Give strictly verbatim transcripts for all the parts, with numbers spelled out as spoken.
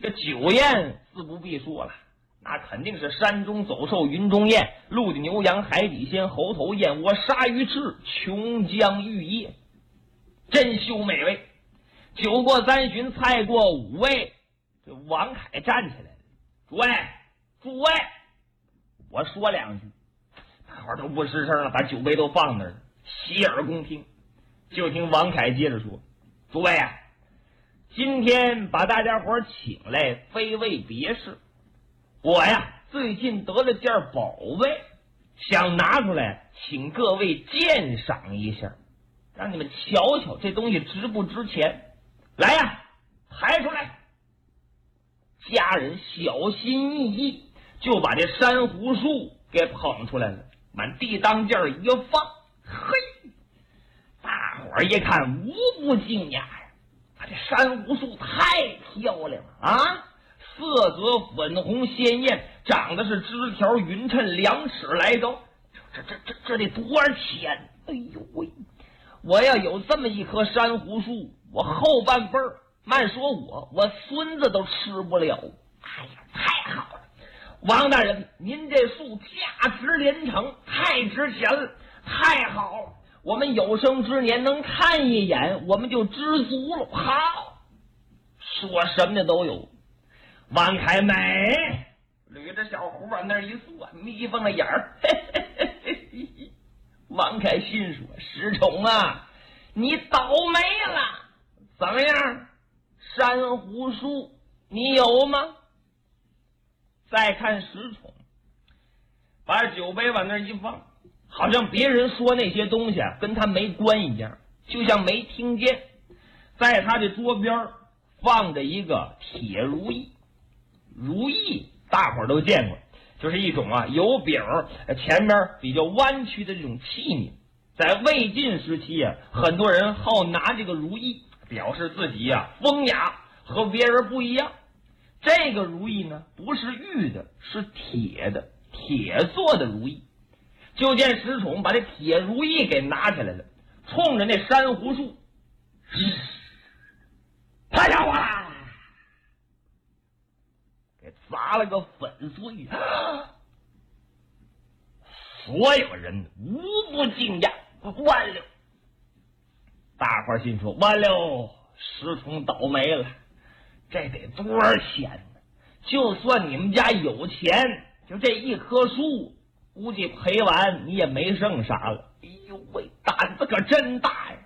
这个酒宴自不必说了，那肯定是山中走兽云中雁，陆地牛羊海底鲜，猴头燕窝鲨鱼翅，琼浆玉液，珍馐美味。酒过三巡，菜过五味，这王凯站起来了：“诸位，诸位，我说两句。”大伙儿都不吱声了，把酒杯都放那儿了，洗耳恭听。就听王凯接着说：“诸位啊，今天把大家伙请来，非为别事。我呀，最近得了件宝贝，想拿出来，请各位鉴赏一下，让你们瞧瞧这东西值不值钱。来呀，抬出来！”家人小心翼翼就把这珊瑚树给捧出来了，满地当间一放，嘿，大伙儿一看无不惊讶呀！啊，这珊瑚树太漂亮了啊！色泽粉红鲜艳，长得是枝条匀称，两尺来高。这这这这得多少钱？哎呦喂！我要有这么一棵珊瑚树，我后半辈儿，慢说我，我孙子都吃不了。哎呀，太好了！王大人，您这树价值连城，太值钱了，太好了！我们有生之年能看一眼，我们就知足了。好，说什么的都有。王凯美捋着小胡往那儿一坐，眯缝了眼儿。王凯心说：“石崇啊，你倒霉了！怎么样？珊瑚树你有吗？”再看石崇，把酒杯往那儿一放，好像别人说那些东西啊跟他没关一样，就像没听见。在他的桌边放着一个铁如意，如意大伙儿都见过，就是一种啊有柄前面比较弯曲的这种器皿。在魏晋时期啊，很多人好拿这个如意表示自己啊风雅，和别人不一样。这个如意呢，不是玉的，是铁的，铁做的如意。就见石崇把这铁如意给拿起来了，冲着那珊瑚树，啪嚓哗啦，给砸了个粉碎。所有人无不惊讶，完了！大伙儿心说：完了，石崇倒霉了。这得多少钱呢？就算你们家有钱，就这一棵树，估计赔完你也没剩啥了。哎呦喂，胆子可真大呀！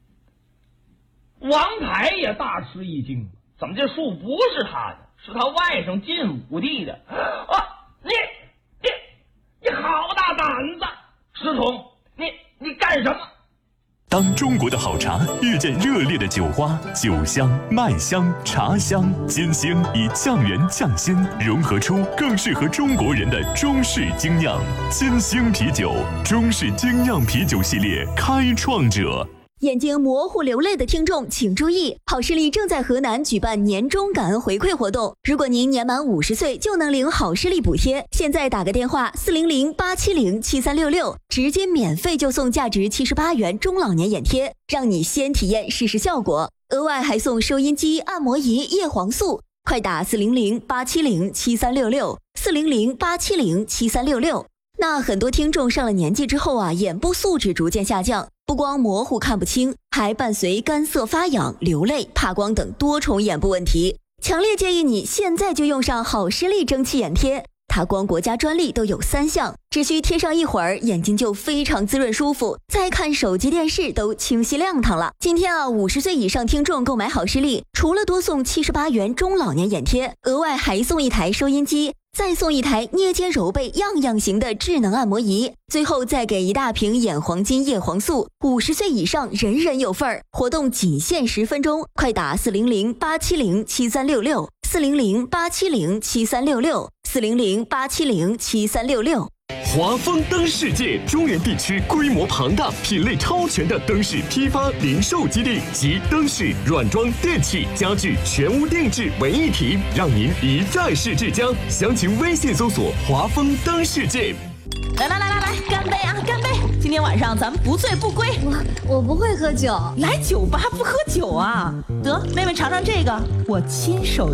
王凯也大吃一惊，怎么这树不是他的，是他外甥晋武帝的？啊，你你你好大胆子！石崇，你你干什么？ 当中国的好茶遇见热烈的酒花，酒香、麦香、茶香、金星以酱园匠心融合出更适合中国人的中式精酿。金星啤酒，中式精酿啤酒系列开创者。 眼睛模糊流泪的听众请注意，好视力正在河南举办年终感恩回馈活动，如果您年满五十岁就能领好视力补贴。现在打个电话四零零八七零七三六六，直接免费就送价值七十八元中老年眼贴，让你先体验试试效果，额外还送收音机、按摩仪、叶黄素。快打四零零八七零七三六六，四零零八七零七三六六。那很多听众上了年纪之后啊，眼部素质逐渐下降，不光模糊看不清，还伴随干涩发痒、流泪、怕光等多重眼部问题。强烈建议你现在就用上好视力蒸汽眼贴，它光国家专利都有三项，只需贴上一会儿，眼睛就非常滋润舒服，再看手机电视都清晰亮堂了。今天啊，五十岁以上听众购买好视力，除了多送七十八元中老年眼贴，额外还送一台收音机，再送一台捏肩揉背样样行的智能按摩仪，最后再给一大瓶眼黄金叶黄素，五十岁以上人人有份儿。活动仅限十分钟，快打四零零八七零七三六六，四零零八七零七三六六，四零零八七零七三六六。 华丰灯世界中原地区规模庞大、品类超全的灯饰批发零售基地，集灯饰、软装、电器、家具全屋定制为一体，让您一站式至江。详情微信搜索华丰灯世界。 来来来来来，干杯啊，干杯！今天晚上咱们不醉不归。 我我不会喝酒， 来酒吧不喝酒啊？得，妹妹尝尝这个，我亲手